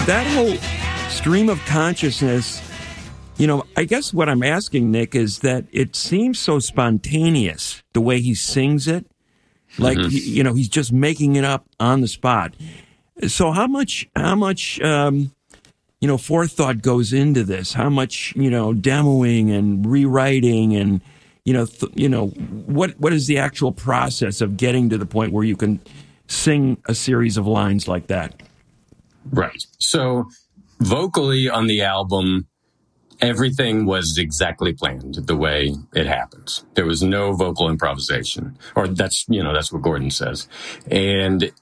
that whole stream of consciousness, I guess what I'm asking, Nick, is that it seems so spontaneous, the way he sings it. Like, he's just making it up on the spot. So how much forethought goes into this? How much, demoing and rewriting and, what is the actual process of getting to the point where you can sing a series of lines like that? Right. So vocally on the album, everything was exactly planned the way it happens. There was no vocal improvisation, or that's what Gordon says. And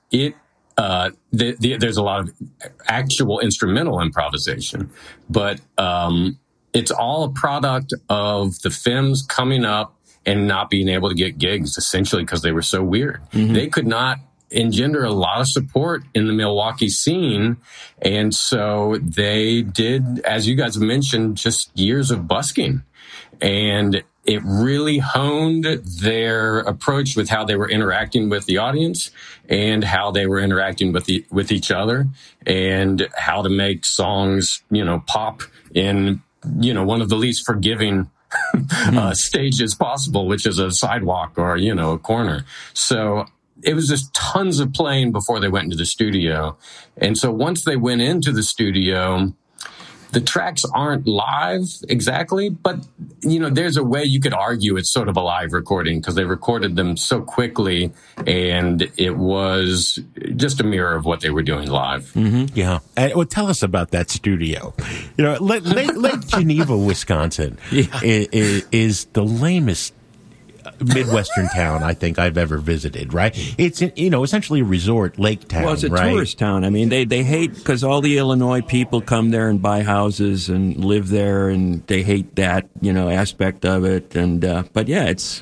there's a lot of actual instrumental improvisation, but it's all a product of the Femmes coming up and not being able to get gigs, essentially because they were so weird. Mm-hmm. They could not engender a lot of support in the Milwaukee scene. And so they did, as you guys mentioned, just years of busking. And it really honed their approach with how they were interacting with the audience and how they were interacting with each other and how to make songs, pop in, one of the least forgiving stages possible, which is a sidewalk or, a corner. So it was just tons of playing before they went into the studio. And so once they went into the studio, the tracks aren't live exactly, but, there's a way you could argue it's sort of a live recording because they recorded them so quickly and it was just a mirror of what they were doing live. Mm-hmm. Yeah. Well, tell us about that studio. Lake Geneva, Wisconsin is the lamest Midwestern town I think I've ever visited, right? It's, essentially a resort lake town, well, it's a right? tourist town. I mean, they hate, because all the Illinois people come there and buy houses and live there, and they hate that, aspect of it. And, but yeah, it's,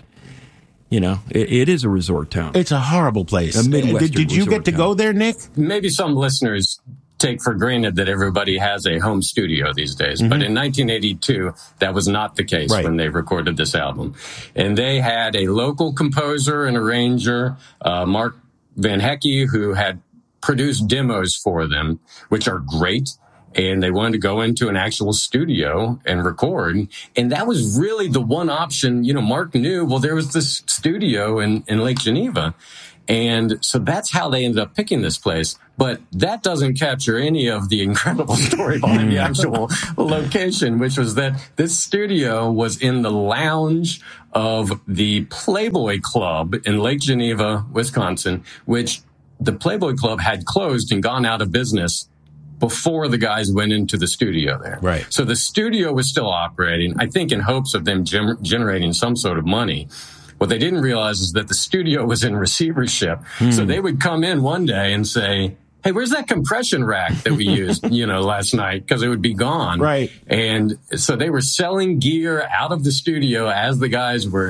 it is a resort town. It's a horrible place. A Midwestern Did you get to go there, Nick? Maybe some listeners take for granted that everybody has a home studio these days. Mm-hmm. But in 1982, that was not the case when they recorded this album. And they had a local composer and arranger, Mark Van Hecke, who had produced demos for them, which are great. And they wanted to go into an actual studio and record. And that was really the one option. Mark knew, well, there was this studio in Lake Geneva. And so that's how they ended up picking this place. But that doesn't capture any of the incredible story behind the actual location, which was that this studio was in the lounge of the Playboy Club in Lake Geneva, Wisconsin, which the Playboy Club had closed and gone out of business before the guys went into the studio there. Right. So the studio was still operating, I think in hopes of them generating some sort of money. What they didn't realize is that the studio was in receivership. So they would come in one day and say, hey, where's that compression rack that we used, last night? Because it would be gone. Right. And so they were selling gear out of the studio as the guys were,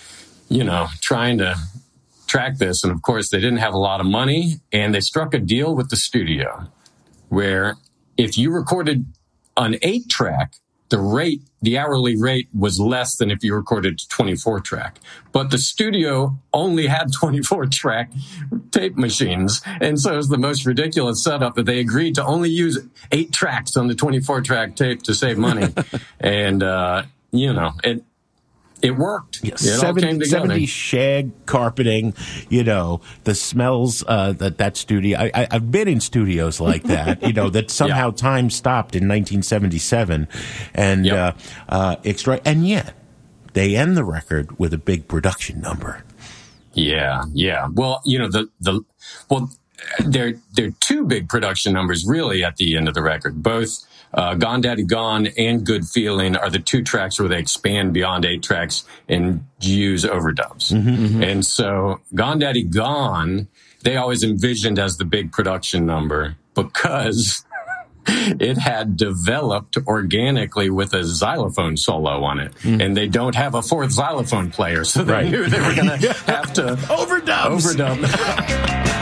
trying to track this. And of course, they didn't have a lot of money. And they struck a deal with the studio where if you recorded an 8-track, the hourly rate was less than if you recorded 24-track. But the studio only had 24-track tape machines. And so it was the most ridiculous setup that they agreed to only use 8 tracks on the 24-track tape to save money. And, it worked. Yes. It all came together. 70 shag carpeting, the smells that studio. I've been in studios like that, that somehow time stopped in 1977. And, and yet they end the record with a big production number. Yeah. Well, there are 2 big production numbers really at the end of the record. Both Gone Daddy Gone and Good Feeling are the 2 tracks where they expand beyond 8 tracks and use overdubs. Mm-hmm. And so Gone Daddy Gone, they always envisioned as the big production number because it had developed organically with a xylophone solo on it. And they don't have a 4th xylophone player, so they knew they were going to have to overdub.